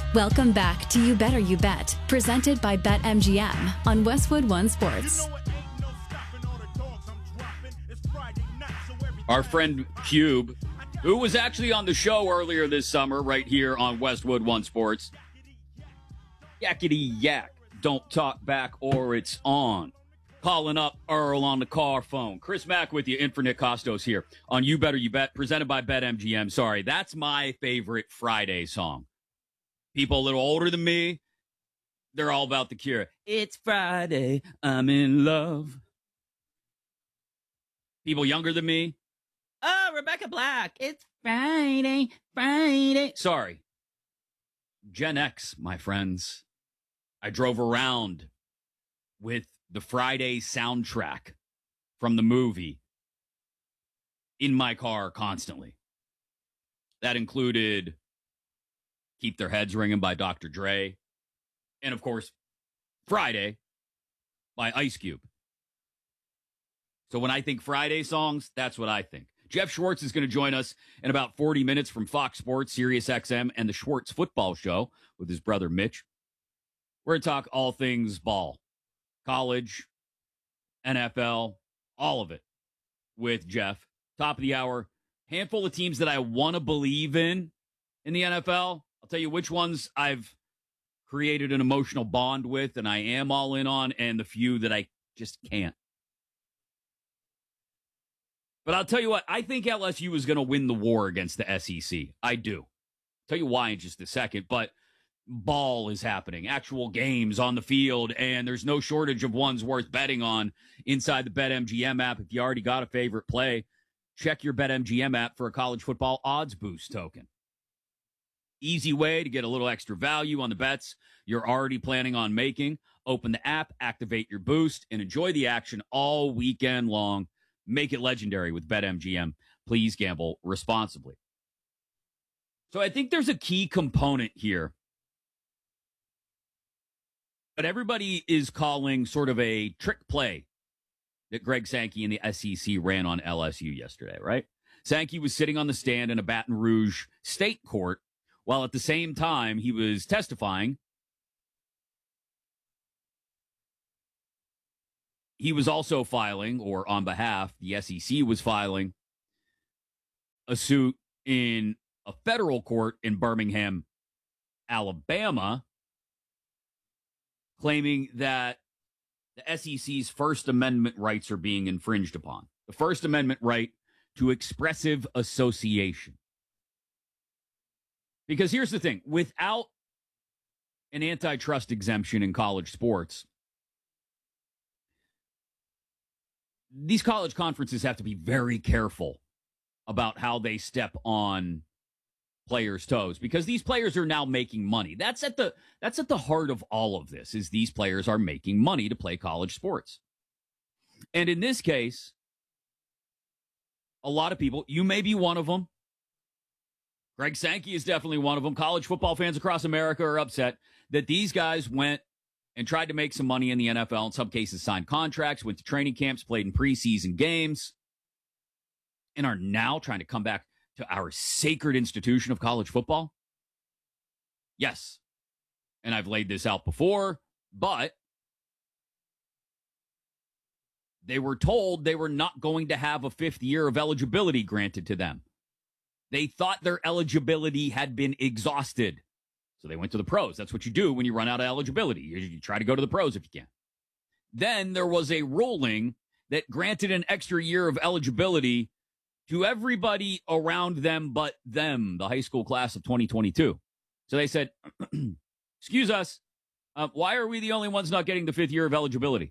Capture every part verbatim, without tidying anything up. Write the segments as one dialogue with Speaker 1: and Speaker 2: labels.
Speaker 1: Welcome back to You Better You Bet, presented by BetMGM on Westwood One Sports.
Speaker 2: Our friend Cube, who was actually on the show earlier this summer right here on Westwood One Sports. Yakety yak, don't talk back or it's on. Calling up Earl on the car phone. Chris Mack with you in for Nick Costos here on You Better You Bet, presented by BetMGM. Sorry, that's my favorite Friday song. People a little older than me, they're all about The Cure. It's Friday, I'm in love. People younger than me, oh, Rebecca Black, it's Friday, Friday. Sorry. Gen X, my friends. I drove around with the Friday soundtrack from the movie in my car constantly. That included Keep Their Heads Ringing by Doctor Dre. And, of course, Friday by Ice Cube. So when I think Friday songs, that's what I think. Jeff Schwartz is going to join us in about forty minutes from Fox Sports, Sirius X M, and the Schwartz Football Show with his brother Mitch. We're going to talk all things ball, college, N F L, all of it with Jeff. Top of the hour, handful of teams that I want to believe in in the N F L. I'll tell you which ones I've created an emotional bond with and I am all in on, and the few that I just can't. But I'll tell you what, I think L S U is going to win the war against the S E C. I do. I'll tell you why in just a second, but ball is happening, actual games on the field, and there's no shortage of ones worth betting on inside the BetMGM app. If you already got a favorite play, check your BetMGM app for a college football odds boost token. Easy way to get a little extra value on the bets you're already planning on making. Open the app, activate your boost, and enjoy the action all weekend long. Make it legendary with BetMGM. Please gamble responsibly. So I think there's a key component here that everybody is calling sort of a trick play that Greg Sankey and the S E C ran on L S U yesterday, right? Sankey was sitting on the stand in a Baton Rouge state court while at the same time he was testifying. He was also filing, or on behalf, the S E C was filing a suit in a federal court in Birmingham, Alabama, claiming that the S E C's First Amendment rights are being infringed upon. The First Amendment right to expressive association. Because here's the thing, without an antitrust exemption in college sports, these college conferences have to be very careful about how they step on players' toes, because these players are now making money. That's at the that's at the heart of all of this, is these players are making money to play college sports. And in this case, a lot of people, you may be one of them. Greg Sankey is definitely one of them. College football fans across America are upset that these guys went and tried to make some money in the N F L. In some cases, signed contracts, went to training camps, played in preseason games, and are now trying to come back to our sacred institution of college football? Yes. And I've laid this out before, but they were told they were not going to have a fifth year of eligibility granted to them. They thought their eligibility had been exhausted. So they went to the pros. That's what you do when you run out of eligibility. You, you try to go to the pros if you can. Then there was a ruling that granted an extra year of eligibility to everybody around them but them, the high school class of twenty twenty-two. So they said, excuse us, uh, why are we the only ones not getting the fifth year of eligibility?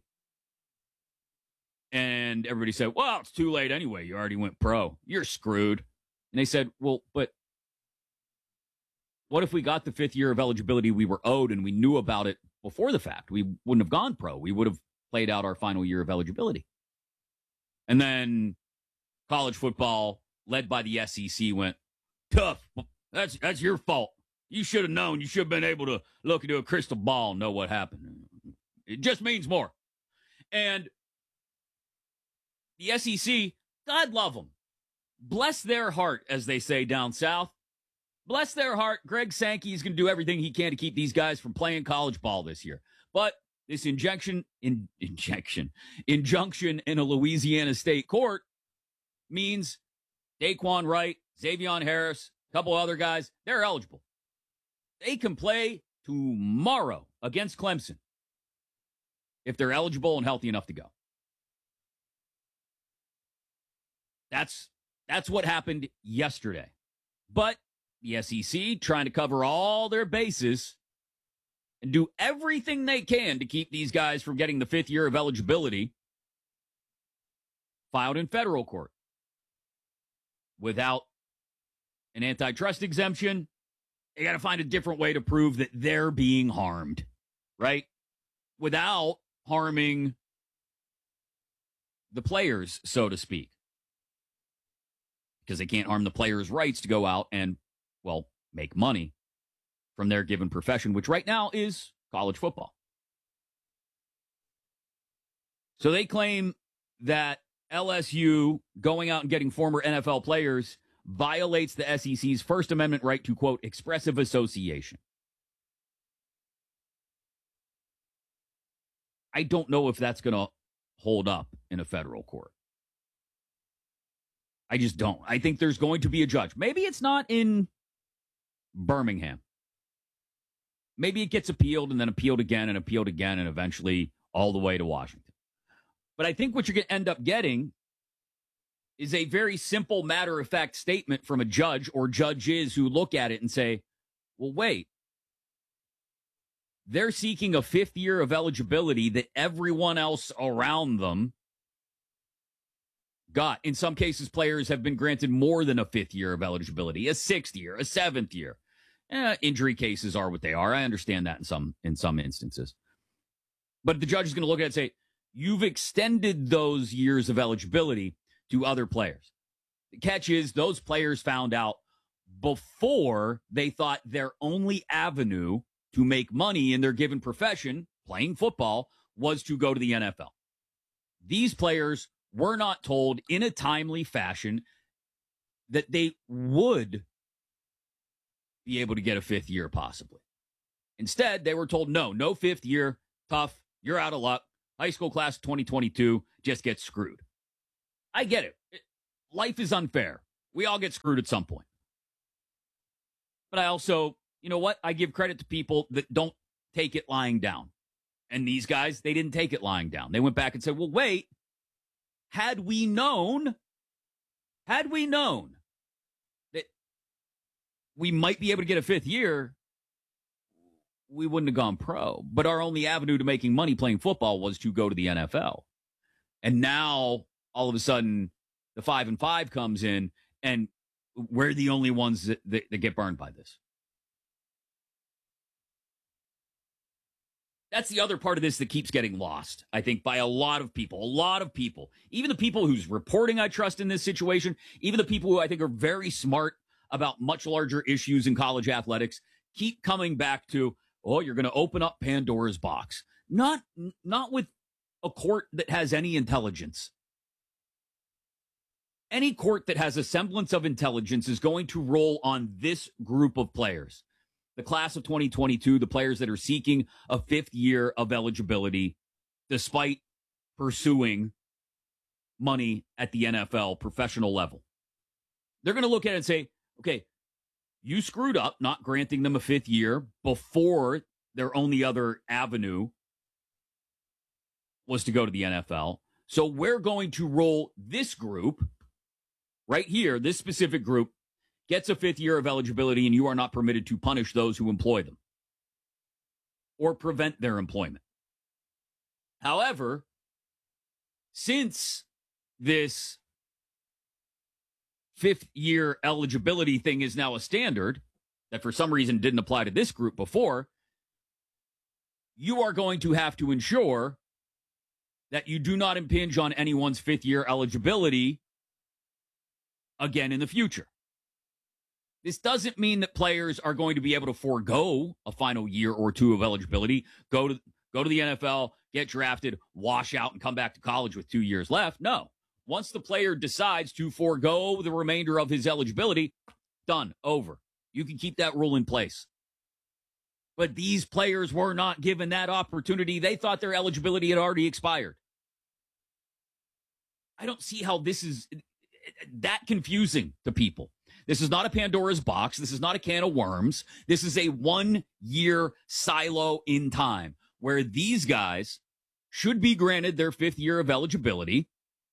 Speaker 2: And everybody said, well, it's too late anyway. You already went pro. You're screwed. And they said, well, but what if we got the fifth year of eligibility we were owed and we knew about it before the fact? We wouldn't have gone pro. We would have played out our final year of eligibility. And then college football, led by the S E C, went, tough. That's that's your fault. You should have known. You should have been able to look into a crystal ball and know what happened. It just means more. And the S E C, God love them. Bless their heart, as they say down south. bless their heart, Greg Sankey is going to do everything he can to keep these guys from playing college ball this year. But this injection, in, injection, injunction in a Louisiana state court means Daquan Wright, Xavier Harris, a couple other guys, they're eligible. They can play tomorrow against Clemson if they're eligible and healthy enough to go. That's that's what happened yesterday. But the S E C trying to cover all their bases and do everything they can to keep these guys from getting the fifth year of eligibility filed in federal court. Without an antitrust exemption, they got to find a different way to prove that they're being harmed, right? Without harming the players, so to speak. Because they can't harm the players' rights to go out and, well, make money from their given profession, which right now is college football. So they claim that L S U going out and getting former N F L players violates the S E C's First Amendment right to, quote, expressive association. I don't know if that's going to hold up in a federal court. I just don't. I think there's going to be a judge. Maybe it's not in Birmingham. Maybe it gets appealed and then appealed again and appealed again and eventually all the way to Washington. But I think what you're going to end up getting is a very simple, matter-of-fact statement from a judge or judges who look at it and say, well, wait. They're seeking a fifth year of eligibility that everyone else around them got. In some cases, players have been granted more than a fifth year of eligibility, a sixth year, a seventh year. Eh, injury cases are what they are. I understand that in some in some instances. But the judge is going to look at it and say, you've extended those years of eligibility to other players. The catch is those players found out before they thought their only avenue to make money in their given profession, playing football, was to go to the N F L. These players were not told in a timely fashion that they would be able to get a fifth year possibly. Instead, they were told, no, no fifth year, tough, you're out of luck. High school class twenty twenty-two just gets screwed. I get it. Life is unfair. We all get screwed at some point. But I also, you know what? I give credit to people that don't take it lying down. And these guys, they didn't take it lying down. They went back and said, well, wait, had we known, had we known that we might be able to get a fifth year, we wouldn't have gone pro. But our only avenue to making money playing football was to go to the N F L. And now, all of a sudden, the five and five comes in, and we're the only ones that, that, that get burned by this. That's the other part of this that keeps getting lost, I think, by a lot of people. A lot of people. Even the people whose reporting I trust in this situation, even the people who I think are very smart about much larger issues in college athletics, keep coming back to, oh, you're going to open up Pandora's box. Not, not with a court that has any intelligence. Any court that has a semblance of intelligence is going to roll on this group of players. The class of twenty twenty-two, the players that are seeking a fifth year of eligibility despite pursuing money at the N F L professional level. They're going to look at it and say, okay, you screwed up not granting them a fifth year before their only other avenue was to go to the N F L. So we're going to roll this group right here, this specific group, gets a fifth year of eligibility, and you are not permitted to punish those who employ them or prevent their employment. However, since this fifth year eligibility thing is now a standard that for some reason didn't apply to this group before, you are going to have to ensure that you do not impinge on anyone's fifth year eligibility again in the future. This doesn't mean that players are going to be able to forego a final year or two of eligibility, go to go to the N F L, get drafted, wash out, and come back to college with two years left. No. Once the player decides to forego the remainder of his eligibility, done, over. You can keep that rule in place. But these players were not given that opportunity. They thought their eligibility had already expired. I don't see how this is that confusing to people. This is not a Pandora's box. This is not a can of worms. This is a one-year silo in time where these guys should be granted their fifth year of eligibility.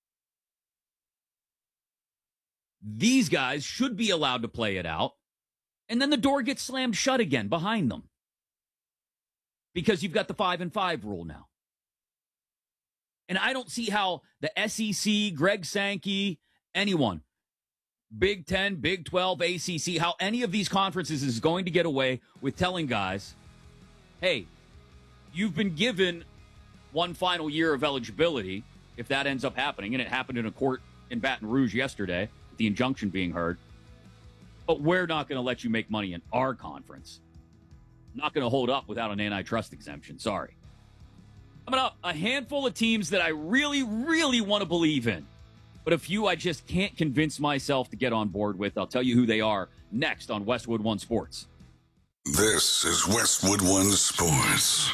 Speaker 2: These guys should be allowed to play it out. And then the door gets slammed shut again behind them. Because you've got the five and five rule now. And I don't see how the S E C, Greg Sankey, anyone, Big Ten, Big twelve, A C C, how any of these conferences is going to get away with telling guys, hey, you've been given one final year of eligibility, if that ends up happening, and it happened in a court in Baton Rouge yesterday, with the injunction being heard, but we're not going to let you make money in our conference. Not going to hold up without an antitrust exemption. Sorry. Coming up, a handful of teams that I really, really want to believe in, but a few I just can't convince myself to get on board with. I'll tell you who they are next on Westwood One Sports.
Speaker 3: This is Westwood One Sports.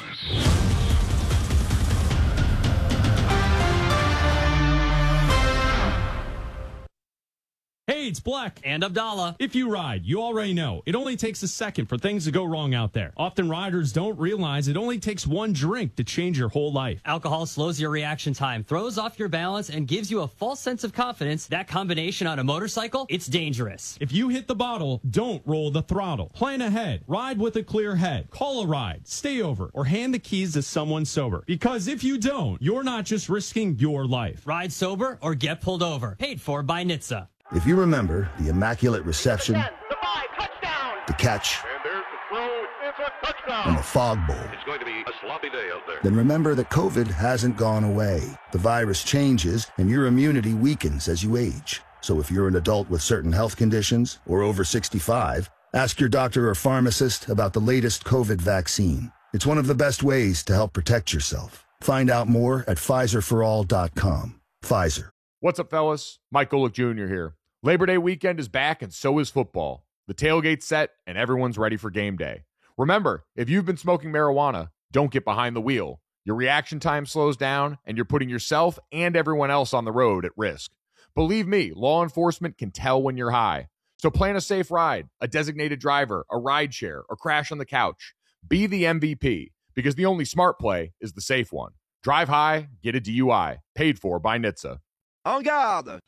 Speaker 4: Hey, it's Black.
Speaker 5: And Abdallah.
Speaker 4: If you ride, you already know. It only takes a second for things to go wrong out there. Often riders don't realize it only takes one drink to change your whole life.
Speaker 5: Alcohol slows your reaction time, throws off your balance, and gives you a false sense of confidence. That combination on a motorcycle, it's dangerous.
Speaker 4: If you hit the bottle, don't roll the throttle. Plan ahead. Ride with a clear head. Call a ride. Stay over. Or hand the keys to someone sober. Because if you don't, you're not just risking your life.
Speaker 5: Ride sober or get pulled over. Paid for by N H T S A.
Speaker 6: If you remember the immaculate reception,
Speaker 7: the, ten, the, five, touchdown.
Speaker 6: the catch,
Speaker 7: and there's the throw, it's a touchdown.
Speaker 6: and the fog bowl,
Speaker 7: it's going to be a sloppy day out there.
Speaker 6: Then remember that COVID hasn't gone away. The virus changes, and your immunity weakens as you age. So if you're an adult with certain health conditions or over sixty-five, ask your doctor or pharmacist about the latest COVID vaccine. It's one of the best ways to help protect yourself. Find out more at Pfizer for all dot com. Pfizer.
Speaker 8: What's up, fellas? Mike Golick Junior here. Labor Day weekend is back, and so is football. The tailgate's set, and everyone's ready for game day. Remember, if you've been smoking marijuana, don't get behind the wheel. Your reaction time slows down, and you're putting yourself and everyone else on the road at risk. Believe me, law enforcement can tell when you're high. So plan a safe ride, a designated driver, a ride share, or crash on the couch. Be the M V P, because the only smart play is the safe one. Drive high, get a D U I. Paid for by N H T S A.
Speaker 9: En garde!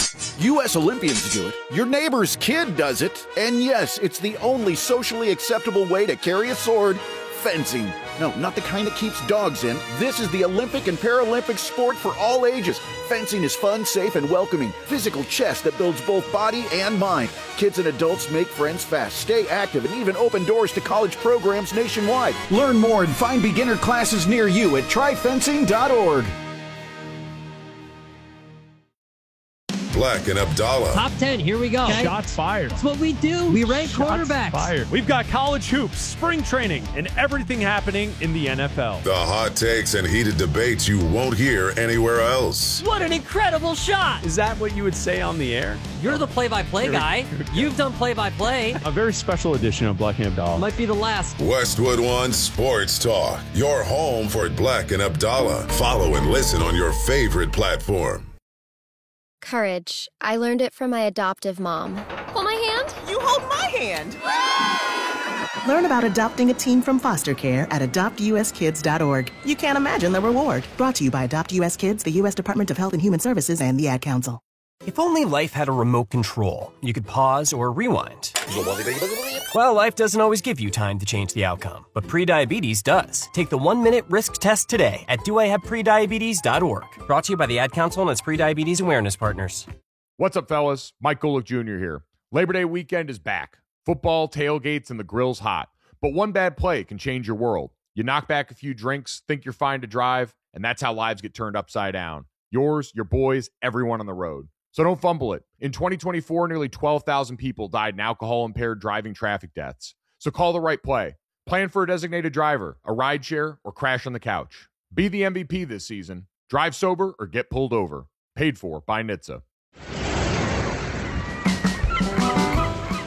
Speaker 9: U S Olympians do it. Your neighbor's kid does it. And yes, it's the only socially acceptable way to carry a sword. Fencing. No, not the kind that keeps dogs in. This is the Olympic and Paralympic sport for all ages. Fencing is fun, safe, and welcoming. Physical chess that builds both body and mind. Kids and adults make friends fast, stay active, and even open doors to college programs nationwide. Learn more and find beginner classes near you at try fencing dot org.
Speaker 3: Black and Abdallah.
Speaker 5: Top ten, here we go.
Speaker 4: Shots fired.
Speaker 5: That's what we do. We rank
Speaker 4: Shots
Speaker 5: quarterbacks.
Speaker 4: fired. We've got college hoops, spring training, and everything happening in the N F L.
Speaker 3: The hot takes and heated debates you won't hear anywhere else.
Speaker 5: What an incredible shot.
Speaker 4: Is that what you would say on the air?
Speaker 5: You're the play-by-play guy. You've done play-by-play.
Speaker 4: A very special edition of Black and Abdallah.
Speaker 5: Might be the last.
Speaker 3: Westwood One Sports Talk. Your home for Black and Abdallah. Follow and listen on your favorite platform.
Speaker 10: Courage. I learned it from my adoptive mom. Hold my hand.
Speaker 11: You hold my hand.
Speaker 12: Learn about adopting a teen from foster care at adopt u s kids dot org. You can't imagine the reward. Brought to you by Adopt U S Kids, the U S Department of Health and Human Services, and the Ad Council.
Speaker 13: If only life had a remote control, you could pause or rewind. Well, life doesn't always give you time to change the outcome, but prediabetes does. Take the one-minute risk test today at do I have prediabetes dot org. Brought to you by the Ad Council and its prediabetes awareness partners.
Speaker 8: What's up, fellas? Mike Golick Junior here. Labor Day weekend is back. Football, tailgates, and the grill's hot. But one bad play can change your world. You knock back a few drinks, think you're fine to drive, and that's how lives get turned upside down. Yours, your boys, everyone on the road. So don't fumble it. In twenty twenty-four, nearly twelve thousand people died in alcohol-impaired driving traffic deaths. So call the right play. Plan for a designated driver, a ride share, or crash on the couch. Be the M V P this season. Drive sober or get pulled over. Paid for by N H T S A.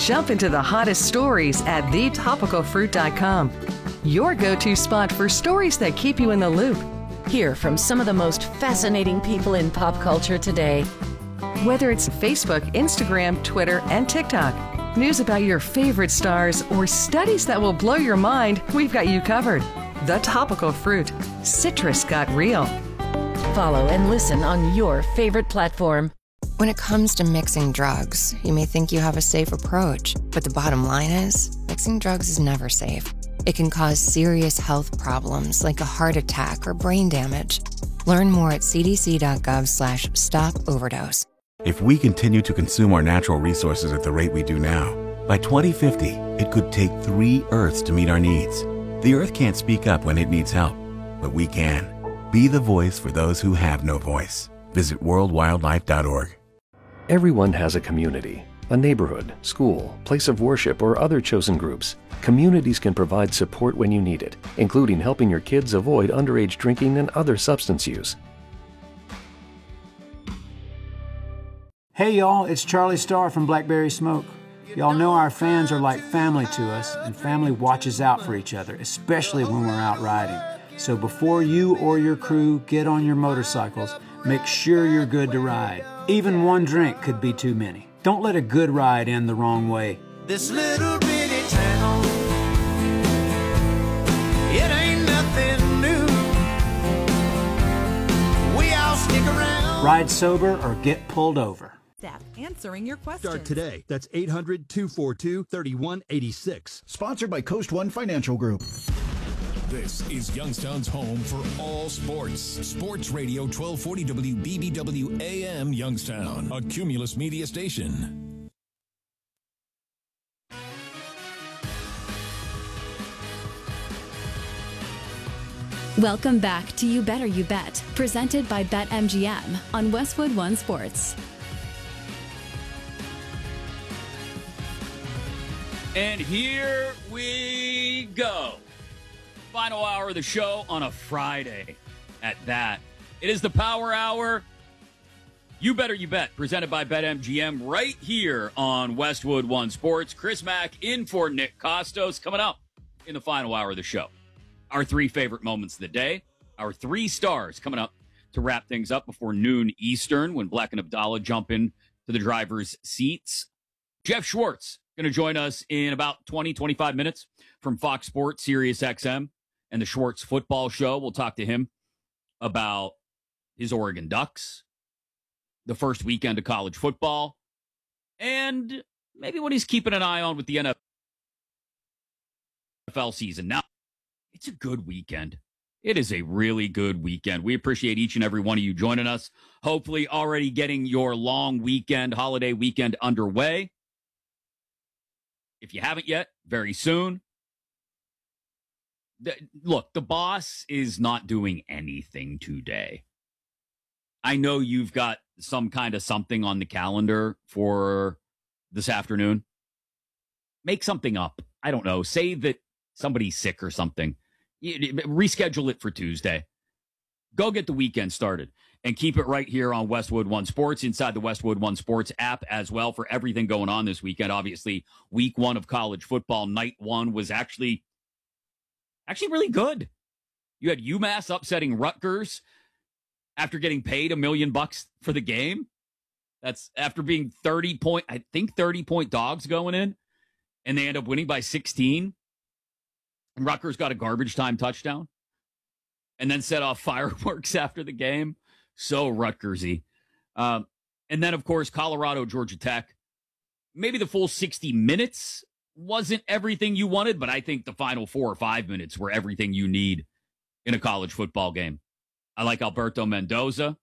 Speaker 11: Jump into the hottest stories at the topical fruit dot com. Your go-to spot for stories that keep you in the loop.
Speaker 14: Hear from some of the most fascinating people in pop culture today.
Speaker 11: Whether it's Facebook, Instagram, Twitter, and TikTok, news about your favorite stars, or studies that will blow your mind, we've got you covered. The Topical Fruit. Citrus got real.
Speaker 14: Follow and listen on your favorite platform.
Speaker 15: When it comes to mixing drugs, you may think you have a safe approach, but the bottom line is, mixing drugs is never safe. It can cause serious health problems like a heart attack or brain damage. Learn more at cdc.gov slash stop overdose.
Speaker 16: If we continue to consume our natural resources at the rate we do now, by twenty fifty, it could take three Earths to meet our needs. The Earth can't speak up when it needs help, but we can. Be the voice for those who have no voice. Visit world wildlife dot org.
Speaker 17: Everyone has a community, a neighborhood, school, place of worship, or other chosen groups. Communities can provide support when you need it, including helping your kids avoid underage drinking and other substance use.
Speaker 18: Hey y'all, it's Charlie Starr from Blackberry Smoke. Y'all know our fans are like family to us, and family watches out for each other, especially when we're out riding. So before you or your crew get on your motorcycles, make sure you're good to ride. Even one drink could be too many. Don't let a good ride end the wrong way.
Speaker 19: This little bitty town, it ain't nothing new. We all stick around.
Speaker 18: Ride sober or get pulled over.
Speaker 20: Staff answering your questions.
Speaker 21: Start today. That's eight hundred, two four two, three one eight six.
Speaker 22: Sponsored by Coast One Financial Group.
Speaker 23: This is Youngstown's home for all sports. Sports Radio twelve forty W B B W A M Youngstown, a Cumulus media station.
Speaker 1: Welcome back to You Better You Bet, presented by BetMGM on Westwood One Sports.
Speaker 2: And here we go. Final hour of the show on a Friday at that. It is the Power Hour. You Better You Bet, presented by BetMGM right here on Westwood One Sports. Chris Mack in for Nick Costos coming up in the final hour of the show. Our three favorite moments of the day. Our three stars coming up to wrap things up before noon Eastern when Black and Abdallah jump in to the driver's seats. Jeff Schwartz going to join us in about twenty, twenty-five minutes from Fox Sports, Sirius X M. And the Schwartz Football Show. We'll talk to him about his Oregon Ducks, the first weekend of college football, and maybe what he's keeping an eye on with the N F L season. Now, it's a good weekend. It is a really good weekend. We appreciate each and every one of you joining us. Hopefully already getting your long weekend, holiday weekend underway. If you haven't yet, very soon. The, look, the boss is not doing anything today. I know you've got some kind of something on the calendar for this afternoon. Make something up. I don't know. Say that somebody's sick or something. Reschedule it for Tuesday. Go get the weekend started and keep it right here on Westwood One Sports, inside the Westwood One Sports app as well for everything going on this weekend. Obviously, week one of college football, night one was actually Actually, really good. You had UMass upsetting Rutgers after getting paid a million bucks for the game. That's after being thirty point, I think thirty point dogs going in, and they end up winning by sixteen. And Rutgers got a garbage time touchdown and then set off fireworks after the game. So Rutgersy. Um, and then, of course, Colorado, Georgia Tech. Maybe the full sixty minutes wasn't everything you wanted, but I think the final four or five minutes were everything you need in a college football game. I like Alberto Mendoza.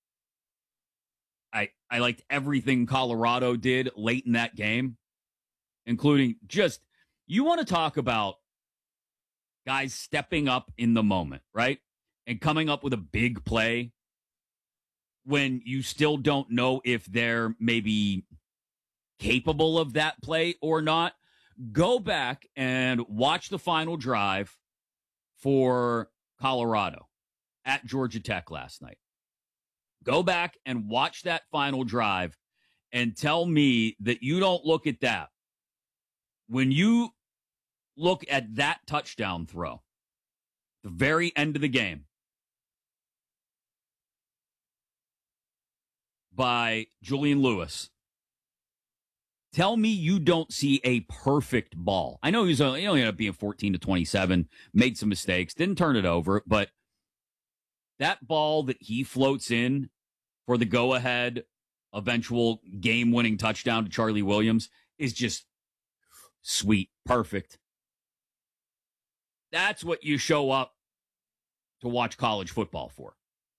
Speaker 2: I I liked everything Colorado did late in that game, including just, you want to talk about guys stepping up in the moment, right? And coming up with a big play when you still don't know if they're maybe capable of that play or not. Go back and watch the final drive for Colorado at Georgia Tech last night. Go back and watch that final drive and tell me that you don't look at that when you look at that touchdown throw, the very end of the game, by Julian Lewis, tell me you don't see a perfect ball. I know he, was, he only ended up being fourteen to twenty-seven, made some mistakes, didn't turn it over, but that ball that he floats in for the go-ahead eventual game-winning touchdown to Charlie Williams is just sweet, perfect. That's what you show up to watch college football for.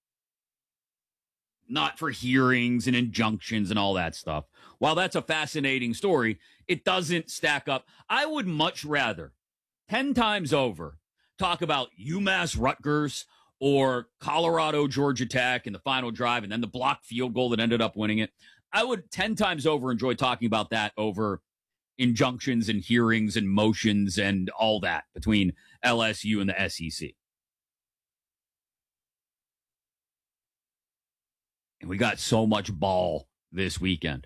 Speaker 2: Not for hearings and injunctions and all that stuff. While that's a fascinating story, it doesn't stack up. I would much rather, ten times over, talk about UMass Rutgers or Colorado Georgia Tech in the final drive and then the blocked field goal that ended up winning it. I would ten times over enjoy talking about that over injunctions and hearings and motions and all that between L S U and the S E C. And we got so much ball this weekend.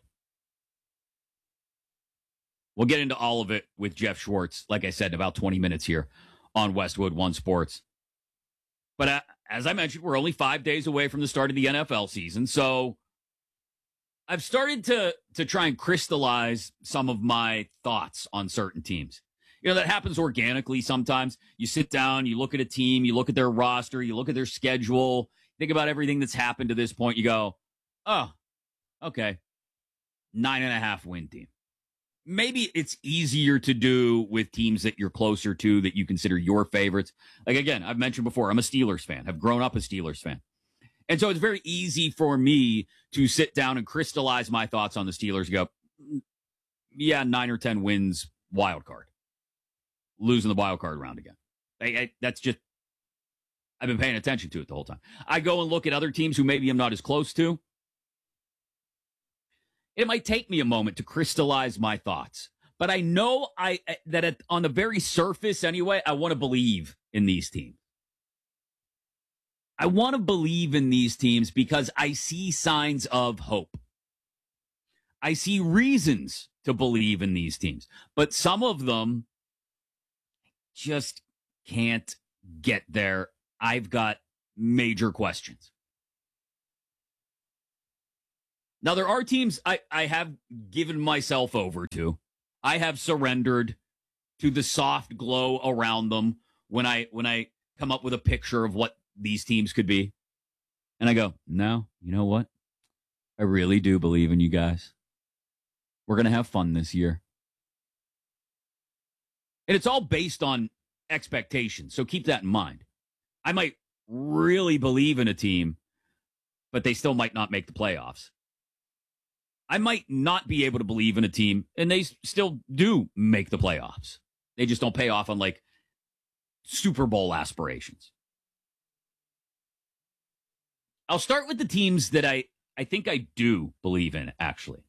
Speaker 2: We'll get into all of it with Jeff Schwartz, like I said, in about twenty minutes here on Westwood One Sports. But uh, as I mentioned, we're only five days away from the start of the N F L season, so I've started to, to try and crystallize some of my thoughts on certain teams. You know, that happens organically sometimes. You sit down, you look at a team, you look at their roster, you look at their schedule, think about everything that's happened to this point. You go, oh, okay, nine and a half win team. Maybe it's easier to do with teams that you're closer to, that you consider your favorites. Like, again, I've mentioned before, I'm a Steelers fan. I've grown up a Steelers fan. And so it's very easy for me to sit down and crystallize my thoughts on the Steelers and go, yeah, nine or ten wins, wild card. Losing the wild card round again. I, I, that's just, I've been paying attention to it the whole time. I go and look at other teams who maybe I'm not as close to. It might take me a moment to crystallize my thoughts, but I know I that at, on the very surface anyway, I want to believe in these teams. I want to believe in these teams because I see signs of hope. I see reasons to believe in these teams, but some of them just can't get there. I've got major questions. Now, there are teams I, I have given myself over to. I have surrendered to the soft glow around them when I when I come up with a picture of what these teams could be. And I go, no, you know what? I really do believe in you guys. We're going to have fun this year. And it's all based on expectations, so keep that in mind. I might really believe in a team, but they still might not make the playoffs. I might not be able to believe in a team, and they still do make the playoffs. They just don't pay off on, like, Super Bowl aspirations. I'll start with the teams that I, I think I do believe in, actually.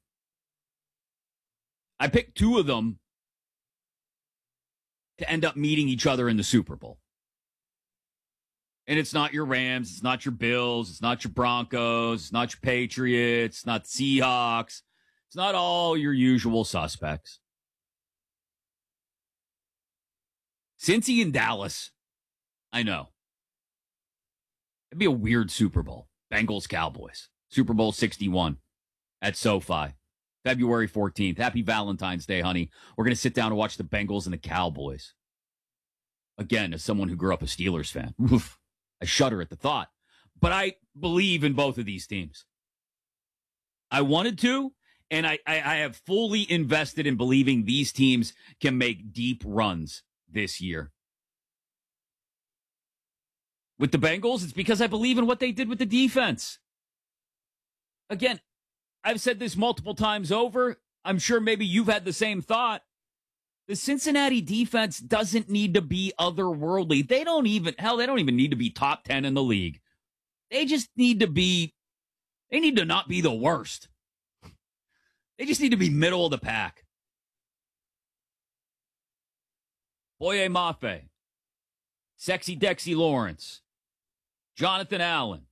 Speaker 2: I picked two of them to end up meeting each other in the Super Bowl. And it's not your Rams, it's not your Bills, it's not your Broncos, it's not your Patriots, it's not the Seahawks. It's not all your usual suspects. Cincy and Dallas, I know. It'd be a weird Super Bowl. Bengals, Cowboys. Super Bowl sixty-one at SoFi. February fourteenth. Happy Valentine's Day, honey. We're going to sit down and watch the Bengals and the Cowboys. Again, as someone who grew up a Steelers fan, oof, I shudder at the thought. But I believe in both of these teams. I wanted to, and I, I, I have fully invested in believing these teams can make deep runs this year. With the Bengals, it's because I believe in what they did with the defense. Again, I've said this multiple times over. I'm sure maybe you've had the same thought. The Cincinnati defense doesn't need to be otherworldly. They don't even, hell, they don't even need to be top ten in the league. They just need to be, they need to not be the worst. They just need to be middle of the pack. Boye Mafe, Sexy Dexy Lawrence, Jonathan Allen,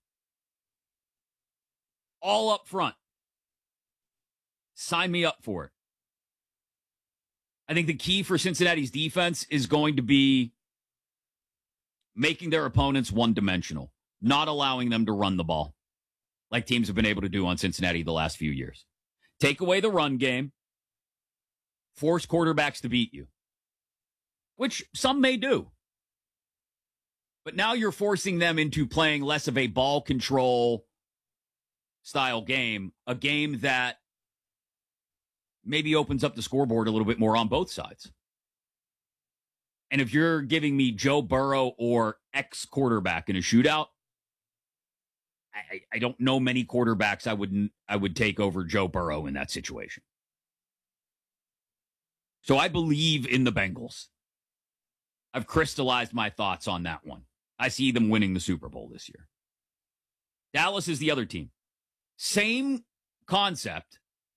Speaker 2: all up front. Sign me up for it. I think the key for Cincinnati's defense is going to be making their opponents one-dimensional, not allowing them to run the ball like teams have been able to do on Cincinnati the last few years. Take away the run game, force quarterbacks to beat you, which some may do. But now you're forcing them into playing less of a ball control style game, a game that maybe opens up the scoreboard a little bit more on both sides. And if you're giving me Joe Burrow or X quarterback in a shootout, I, I don't know many quarterbacks I would I would take over Joe Burrow in that situation. So I believe in the Bengals. I've crystallized my thoughts on that one. I see them winning the Super Bowl this year. Dallas is the other team. Same concept.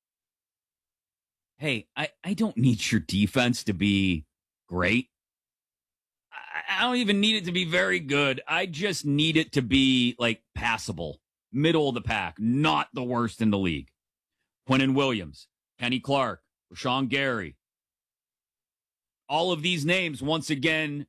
Speaker 2: Hey, I, I don't need your defense to be great. I, I don't even need it to be very good. I just need it to be, like, passable. Middle of the pack. Not the worst in the league. Quinnen Williams, Kenny Clark, Rashawn Gary. All of these names, once again,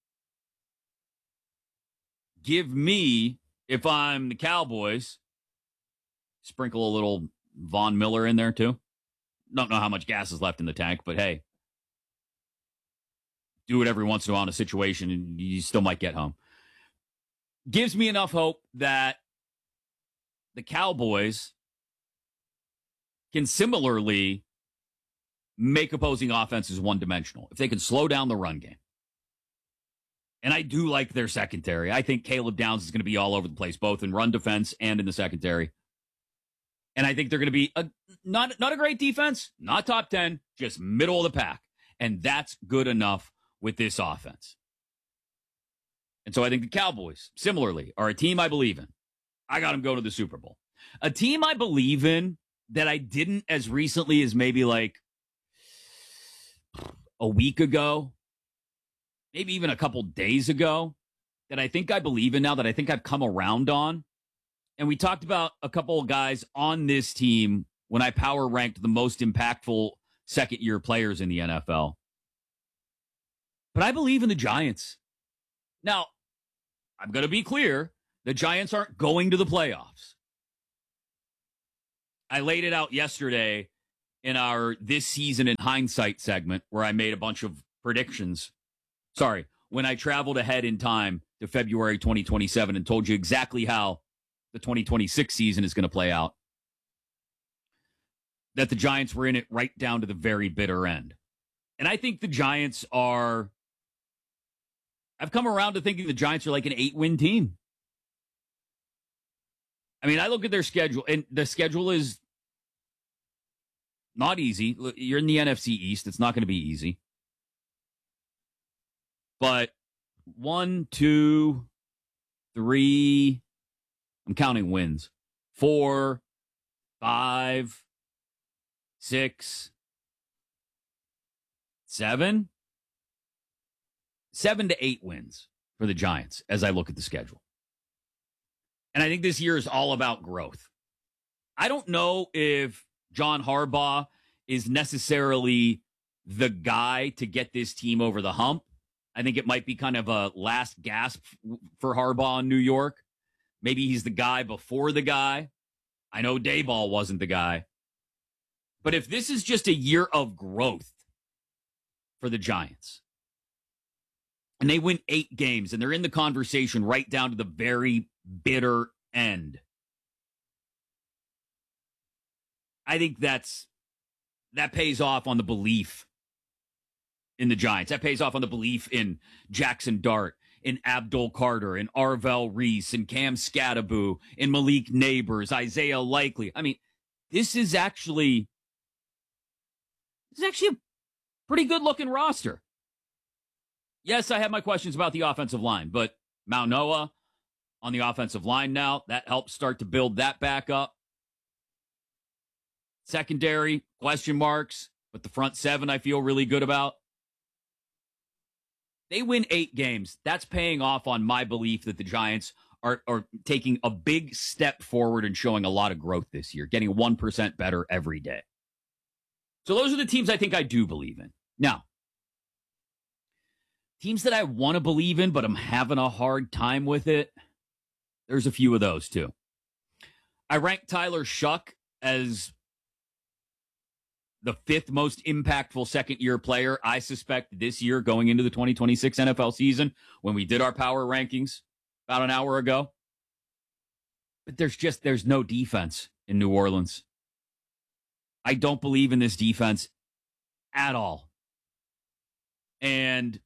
Speaker 2: give me, if I'm the Cowboys, sprinkle a little Von Miller in there too. Don't know how much gas is left in the tank, but hey, do it every once in a while in a situation and you still might get home. Gives me enough hope that the Cowboys can similarly make opposing offenses one-dimensional if they can slow down the run game. And I do like their secondary. I think Caleb Downs is going to be all over the place, both in run defense and in the secondary. And I think they're going to be a, not, not a great defense, not top ten, just middle of the pack. And that's good enough with this offense. And so I think the Cowboys, similarly, are a team I believe in. I got them going to the Super Bowl. A team I believe in that I didn't as recently as maybe like a week ago, maybe even a couple days ago, that I think I believe in now, that I think I've come around on. And we talked about a couple of guys on this team when I power ranked the most impactful second-year players in the N F L. But I believe in the Giants. Now, I'm going to be clear. The Giants aren't going to the playoffs. I laid it out yesterday in our This Season in Hindsight segment where I made a bunch of predictions. Sorry, when I traveled ahead in time to February twenty twenty-seven and told you exactly how the twenty twenty-six season is going to play out, that the Giants were in it right down to the very bitter end. And I think the Giants are, I've come around to thinking the Giants are like an eight-win team. I mean, I look at their schedule, and the schedule is not easy. You're in the N F C East. It's not going to be easy. But one, two, three, I'm counting wins. Four, five, six, seven. Seven to eight wins for the Giants as I look at the schedule. And I think this year is all about growth. I don't know if John Harbaugh is necessarily the guy to get this team over the hump. I think it might be kind of a last gasp for Harbaugh in New York. Maybe he's the guy before the guy. I know Dayball wasn't the guy. But if this is just a year of growth for the Giants, and they win eight games, and they're in the conversation right down to the very bitter end, I think that's that pays off on the belief in the Giants. That pays off on the belief in Jackson Dart, in Abdul Carter, in Arvell Reese, in Cam Scattaboo, in Malik Neighbors, Isaiah Likely. I mean, this is actually this is actually a pretty good-looking roster. Yes, I have my questions about the offensive line, but Maunoa on the offensive line now, that helps start to build that back up. Secondary, question marks, but the front seven I feel really good about. They win eight games. That's paying off on my belief that the Giants are, are taking a big step forward and showing a lot of growth this year, getting one percent better every day. So those are the teams I think I do believe in. Now, teams that I want to believe in, but I'm having a hard time with it, there's a few of those too. I rank Tyler Shuck as the fifth most impactful second-year player, I suspect, this year going into the twenty twenty-six N F L season when we did our power rankings about an hour ago. But there's just, there's no defense in New Orleans. I don't believe in this defense at all. And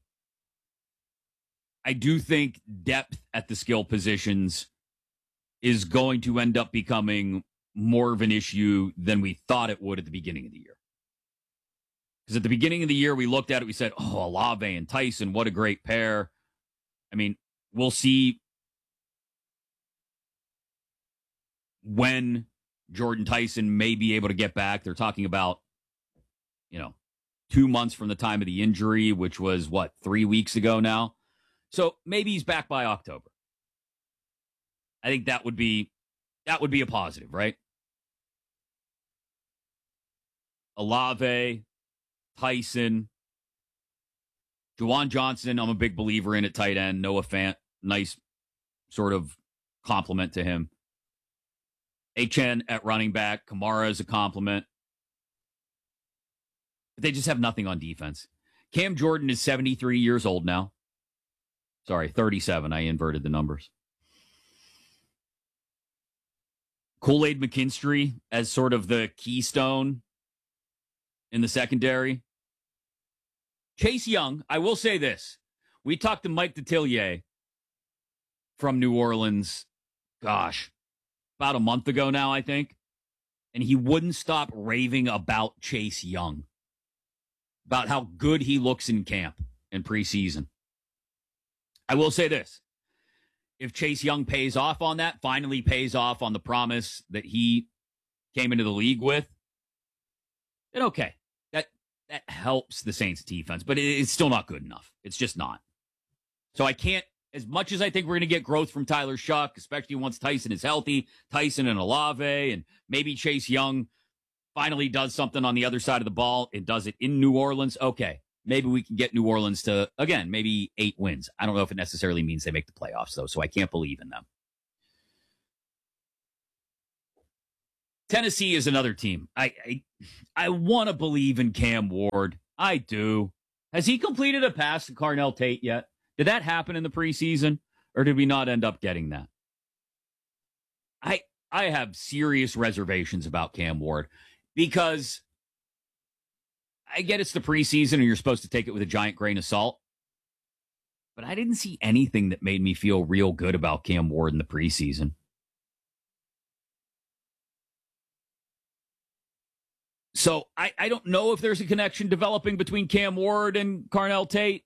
Speaker 2: I do think depth at the skill positions is going to end up becoming more of an issue than we thought it would at the beginning of the year. Because at the beginning of the year, we looked at it, we said, oh, Olave and Tyson, what a great pair. I mean, we'll see when Jordan Tyson may be able to get back. They're talking about, you know, two months from the time of the injury, which was, what, three weeks ago now? So maybe he's back by October. I think that would be that would be a positive, right? Olave, Tyson, Juwan Johnson, I'm a big believer in at tight end. Noah Fant, nice sort of compliment to him. H N at running back. Kamara is a compliment. But they just have nothing on defense. Cam Jordan is seventy-three years old now. Sorry, thirty-seven. I inverted the numbers. Kool-Aid McKinstry as sort of the keystone in the secondary. Chase Young, I will say this. We talked to Mike Detillier from New Orleans, gosh, about a month ago now, I think. And he wouldn't stop raving about Chase Young, about how good he looks in camp and preseason. I will say this. If Chase Young pays off on that, finally pays off on the promise that he came into the league with, then okay. That that helps the Saints defense, but it, it's still not good enough. It's just not. So I can't, as much as I think we're going to get growth from Tyler Shuck, especially once Tyson is healthy, Tyson and Olave, and maybe Chase Young finally does something on the other side of the ball and does it in New Orleans, okay. Maybe we can get New Orleans to, again, maybe eight wins. I don't know if it necessarily means they make the playoffs, though, so I can't believe in them. Tennessee is another team. I I, I want to believe in Cam Ward. I do. Has he completed a pass to Carnell Tate yet? Did that happen in the preseason, or did we not end up getting that? I I have serious reservations about Cam Ward because I get it's the preseason and you're supposed to take it with a giant grain of salt. But I didn't see anything that made me feel real good about Cam Ward in the preseason. So I, I don't know if there's a connection developing between Cam Ward and Carnell Tate.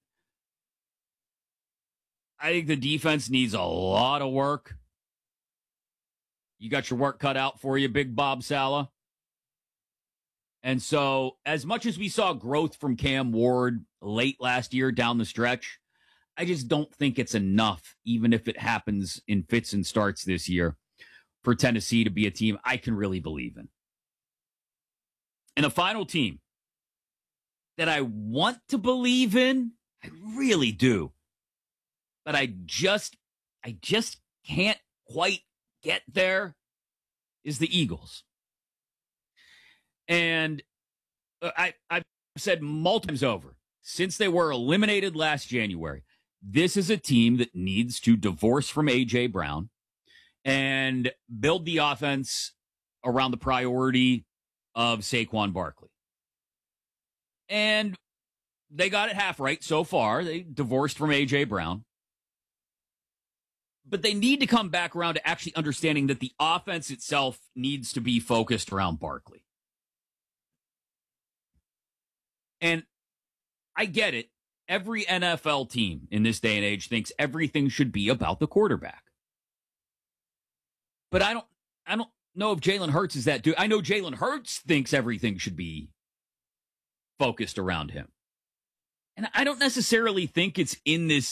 Speaker 2: I think the defense needs a lot of work. You got your work cut out for you, Big Bob Saleh. And so, as much as we saw growth from Cam Ward late last year down the stretch, I just don't think it's enough, even if it happens in fits and starts this year, for Tennessee to be a team I can really believe in. And a final team that I want to believe in, I really do, but I just, I just can't quite get there, is the Eagles. And I, I've said multiple times over, since they were eliminated last January, this is a team that needs to divorce from A J. Brown and build the offense around the priority of Saquon Barkley. And they got it half right so far. They divorced from A J. Brown. But they need to come back around to actually understanding that the offense itself needs to be focused around Barkley. And I get it. Every N F L team in this day and age thinks everything should be about the quarterback. But I don't I don't know if Jalen Hurts is that dude. I know Jalen Hurts thinks everything should be focused around him. And I don't necessarily think it's in this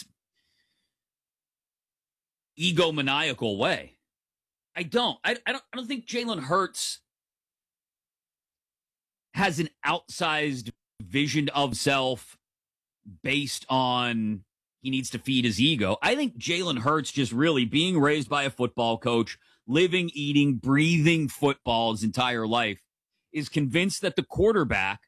Speaker 2: egomaniacal way. I don't. I, I don't I don't think Jalen Hurts has an outsized vision of self based on he needs to feed his ego. I think Jalen Hurts, just really being raised by a football coach, living, eating, breathing football his entire life, is convinced that the quarterback,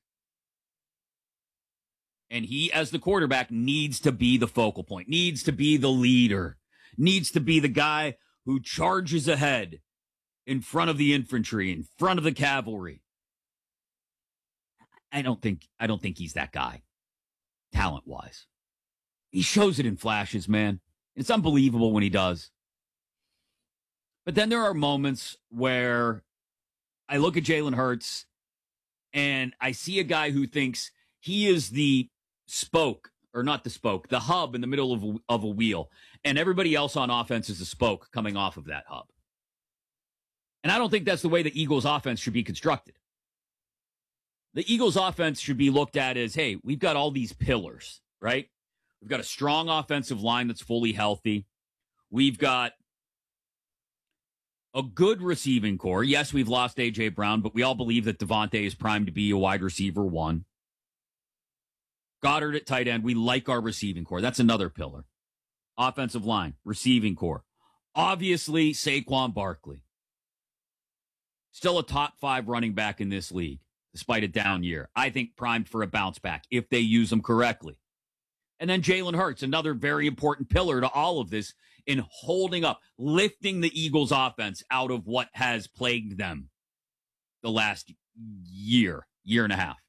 Speaker 2: and he as the quarterback, needs to be the focal point, needs to be the leader, needs to be the guy who charges ahead in front of the infantry, in front of the cavalry. I don't think I don't think he's that guy, talent-wise. He shows it in flashes, man. It's unbelievable when he does. But then there are moments where I look at Jalen Hurts and I see a guy who thinks he is the spoke, or not the spoke, the hub in the middle of a, of a wheel, and everybody else on offense is a spoke coming off of that hub. And I don't think that's the way the Eagles' offense should be constructed. The Eagles' offense should be looked at as, hey, we've got all these pillars, right? We've got a strong offensive line that's fully healthy. We've got a good receiving core. Yes, we've lost A J. Brown, but we all believe that Devontae is primed to be a wide receiver one. Goddard at tight end. We like our receiving core. That's another pillar. Offensive line, receiving core. Obviously, Saquon Barkley. Still a top five running back in this league, despite a down year. I think primed for a bounce back if they use him correctly. And then Jalen Hurts, another very important pillar to all of this in holding up, lifting the Eagles' offense out of what has plagued them the last year, year and a half.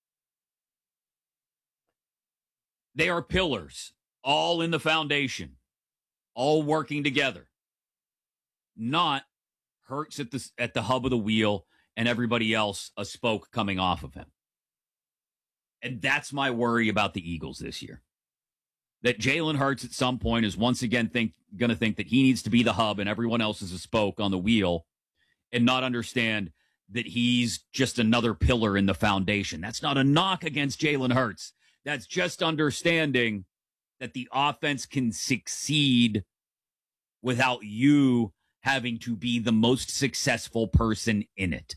Speaker 2: They are pillars, all in the foundation, all working together. Not Hurts at the, at the hub of the wheel and everybody else a spoke coming off of him. And that's my worry about the Eagles this year. That Jalen Hurts at some point is once again think going to think that he needs to be the hub and everyone else is a spoke on the wheel, and not understand that he's just another pillar in the foundation. That's not a knock against Jalen Hurts. That's just understanding that the offense can succeed without you having to be the most successful person in it.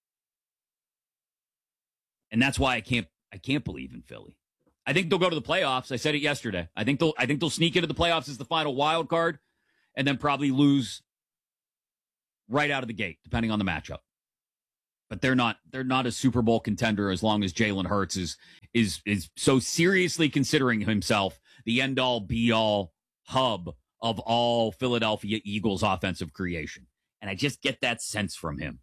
Speaker 2: And that's why I can't I can't believe in Philly. I think they'll go to the playoffs. I said it yesterday. I think they'll I think they'll sneak into the playoffs as the final wild card and then probably lose right out of the gate, depending on the matchup. But they're not they're not a Super Bowl contender as long as Jalen Hurts is is is so seriously considering himself the end all be all hub of all Philadelphia Eagles offensive creation. And I just get that sense from him.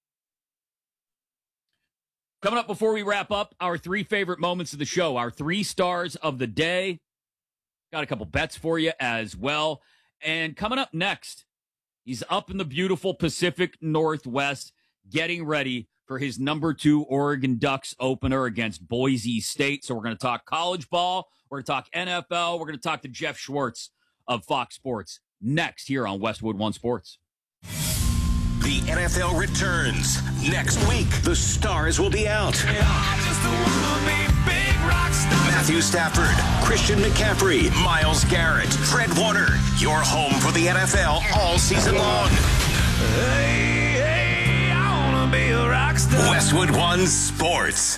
Speaker 2: Coming up before we wrap up, our three favorite moments of the show, our three stars of the day. Got a couple bets for you as well. And coming up next, he's up in the beautiful Pacific Northwest, getting ready for his number two Oregon Ducks opener against Boise State. So we're going to talk college ball. We're going to talk N F L. We're going to talk to Jeff Schwartz of Fox Sports next here on Westwood One Sports.
Speaker 6: The N F L returns next week. The stars will be out. Matthew Stafford, Christian McCaffrey, Myles Garrett, Fred Warner. Your home for the N F L all season long. Hey, hey, I wanna be a rock star. Westwood One Sports.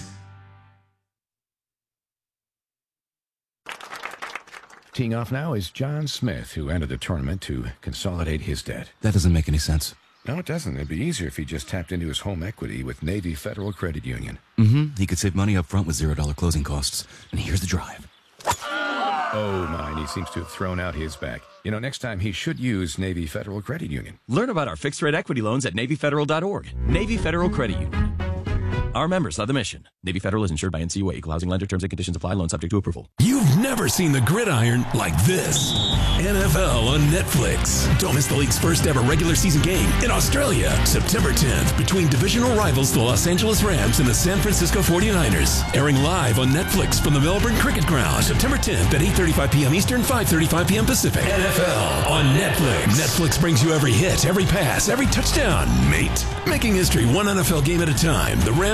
Speaker 7: Teeing off now is John Smith, who entered the tournament to consolidate his debt.
Speaker 9: That doesn't make any sense.
Speaker 7: No, it doesn't. It'd be easier if he just tapped into his home equity with Navy Federal Credit Union.
Speaker 9: Mm-hmm. He could save money up front with zero dollar closing costs. And here's the drive.
Speaker 7: Oh, my. He seems to have thrown out his back. You know, next time he should use Navy Federal Credit Union.
Speaker 24: Learn about our fixed-rate equity loans at Navy Federal dot org. Navy Federal Credit Union. Our members are the mission. Navy Federal is insured by N C U A. Equal housing lender. Terms and conditions apply. Loan subject to approval.
Speaker 23: You've never seen the gridiron like this. N F L on Netflix. Don't miss the league's first ever regular season game in Australia, September tenth, between divisional rivals the Los Angeles Rams and the San Francisco forty-niners. Airing live on Netflix from the Melbourne Cricket Ground, September tenth at eight thirty-five p.m. Eastern, five thirty-five p.m. Pacific. N F L on Netflix. Netflix brings you every hit, every pass, every touchdown, mate. Making history one N F L game at a time. The Rams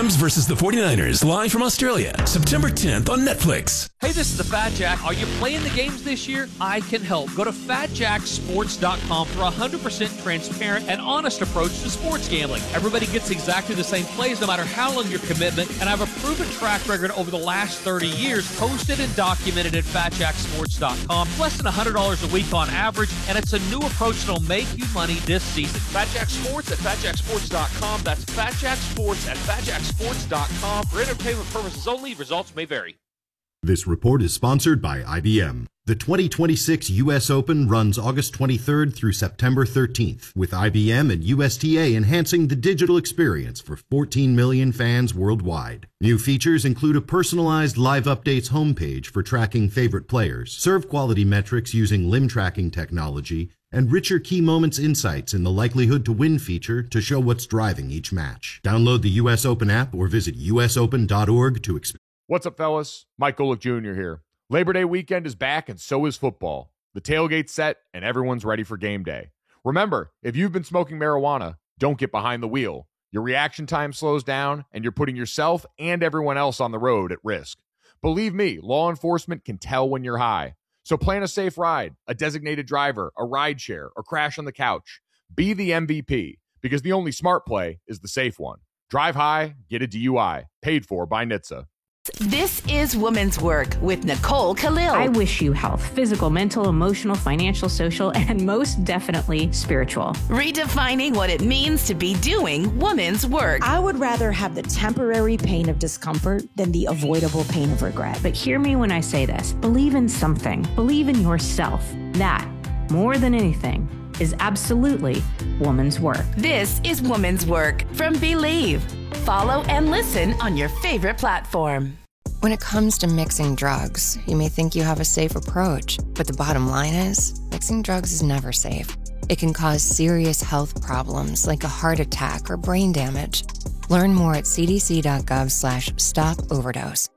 Speaker 23: Rams versus the forty-niners, live from Australia, September tenth on Netflix.
Speaker 3: Hey, this is the Fat Jack. Are you playing the games this year? I can help. Go to fat jack sports dot com for a one hundred percent transparent and honest approach to sports gambling. Everybody gets exactly the same plays no matter how long your commitment, and I have a proven track record over the last thirty years, posted and documented at fat jack sports dot com. Less than one hundred dollars a week on average, and it's a new approach that'll make you money this season. Fat Jack Sports at fat jack sports dot com. That's Fat Jack Sports at fat jack sports dot com. For entertainment purposes only, results may vary.
Speaker 4: This report is sponsored by I B M. The twenty twenty-six U S Open runs August twenty-third through September thirteenth, with I B M and U S T A enhancing the digital experience for fourteen million fans worldwide. New features include a personalized live updates homepage for tracking favorite players, serve quality metrics using limb tracking technology, and richer key moments insights in the likelihood to win feature to show what's driving each match. Download the U S Open app or visit u s open dot org to experience.
Speaker 8: What's up, fellas? Mike Golick Junior here. Labor Day weekend is back, and so is football. The tailgate's set, and everyone's ready for game day. Remember, if you've been smoking marijuana, don't get behind the wheel. Your reaction time slows down, and you're putting yourself and everyone else on the road at risk. Believe me, law enforcement can tell when you're high. So plan a safe ride, a designated driver, a ride share, or crash on the couch. Be the M V P, because the only smart play is the safe one. Drive high, get a D U I. Paid for by N H T S A.
Speaker 5: This is Woman's Work with Nicole Khalil.
Speaker 10: I wish you health, physical, mental, emotional, financial, social, and most definitely spiritual.
Speaker 5: Redefining what it means to be doing woman's work.
Speaker 25: I would rather have the temporary pain of discomfort than the avoidable pain of regret.
Speaker 10: But hear me when I say this. Believe in something. Believe in yourself. That, more than anything, is absolutely woman's work.
Speaker 5: This is Woman's Work from Believe. Follow and listen on your favorite platform.
Speaker 15: When it comes to mixing drugs, you may think you have a safe approach, but the bottom line is, mixing drugs is never safe. It can cause serious health problems like a heart attack or brain damage. Learn more at c d c dot gov slash stop overdose.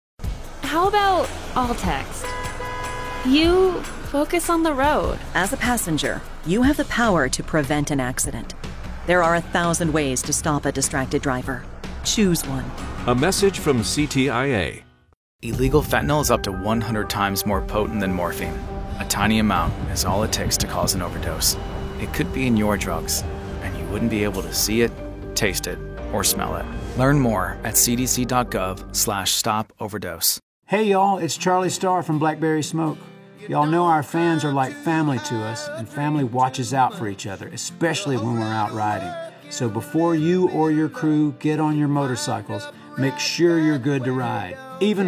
Speaker 26: How about all text? You focus on the road.
Speaker 27: As a passenger, you have the power to prevent an accident. There are a thousand ways to stop a distracted driver. Choose one.
Speaker 28: A message from C T I A.
Speaker 29: Illegal fentanyl is up to one hundred times more potent than morphine. A tiny amount is all it takes to cause an overdose. It could be in your drugs, and you wouldn't be able to see it, taste it, or smell it. Learn more at c d c dot gov slash stop overdose.
Speaker 18: Hey y'all, it's Charlie Starr from Blackberry Smoke. Y'all know our fans are like family to us, and family watches out for each other, especially when we're out riding. So before you or your crew get on your motorcycles, make sure you're good to ride. Even